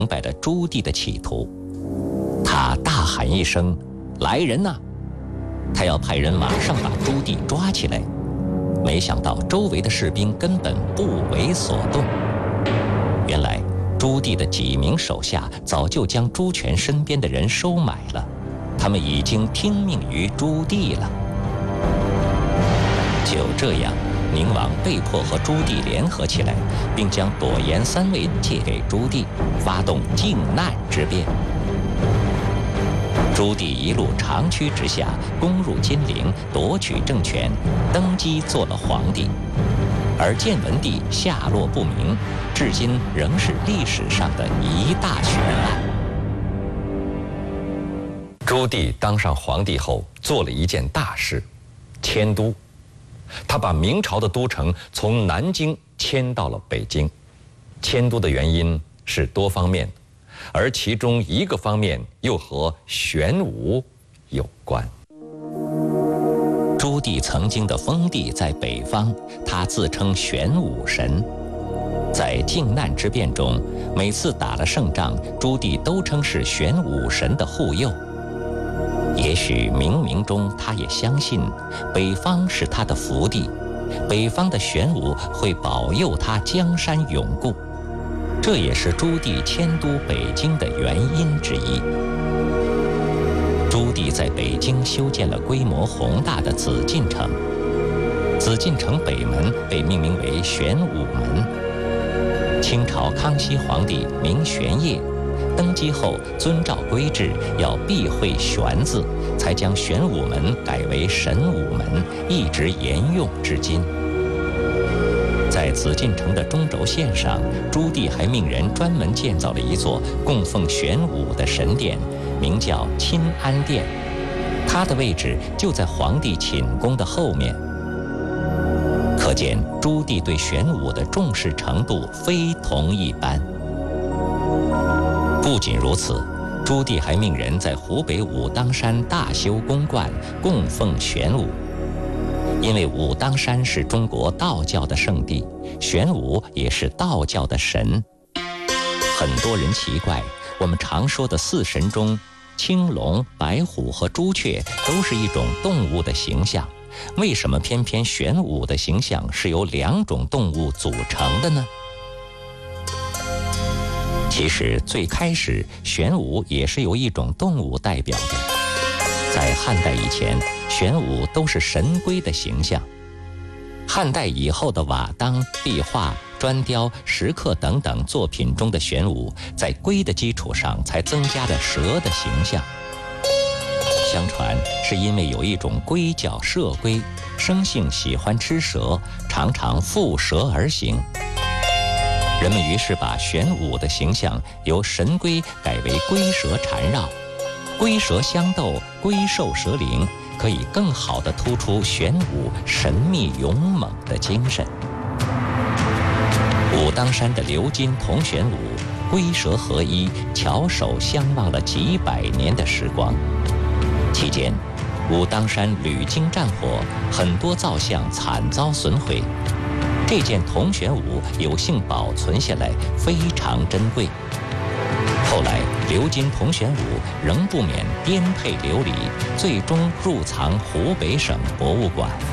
明白了朱棣的企图。他大喊一声：“来人呐！”他要派人马上把朱棣抓起来。没想到周围的士兵根本不为所动。原来朱棣的几名手下早就将朱权身边的人收买了，他们已经听命于朱棣了。就这样，宁王被迫和朱棣联合起来，并将朵颜三位借给朱棣，发动靖难之变。朱棣一路长驱直下，攻入金陵，夺取政权，登基做了皇帝。而建文帝下落不明，至今仍是历史上的一大悬案。 朱棣当上皇帝后，做了一件大事，迁都。他把明朝的都城从南京迁到了北京。迁都的原因是多方面的，而其中一个方面又和玄武有关。 朱棣曾经的封地在北方，他自称玄武神。在靖难之变中，每次打了胜仗，朱棣都称是玄武神的护佑。也许冥冥中他也相信北方是他的福地，北方的玄武会保佑他江山永固，这也是朱棣迁都北京的原因之一。朱棣在北京修建了规模宏大的紫禁城，紫禁城北门被命名为玄武门。清朝康熙皇帝明玄烨登基后遵照规制，要避讳玄字，才将玄武门改为神武门，一直沿用至今。在紫禁城的中轴线上，朱棣还命人专门建造了一座供奉玄武的神殿，名叫钦安殿。它的位置就在皇帝寝宫的后面。可见朱棣对玄武的重视程度非同一般。不仅如此，朱棣还命人在湖北武当山大修宫观，供奉玄武。因为武当山是中国道教的圣地，玄武也是道教的神。很多人奇怪，我们常说的四神中，青龙、白虎和朱雀都是一种动物的形象，为什么偏偏玄武的形象是由两种动物组成的呢？其实最开始，玄武也是由一种动物代表的。在汉代以前，玄武都是神龟的形象。汉代以后的瓦当、壁画、砖雕、石刻等等作品中的玄武，在龟的基础上才增加了蛇的形象。相传是因为有一种龟叫麝龟，生性喜欢吃蛇，常常负蛇而行。人们于是把玄武的形象由神龟改为龟蛇缠绕，龟蛇相斗，龟兽蛇灵，可以更好地突出玄武神秘勇猛的精神。武当山的鎏金铜玄武，龟蛇合一，翘首相望了几百年的时光。期间，武当山屡经战火，很多造像惨遭损毁。这件铜玄武有幸保存下来，非常珍贵。后来，鎏金铜玄武仍不免颠沛流离，最终入藏湖北省博物馆。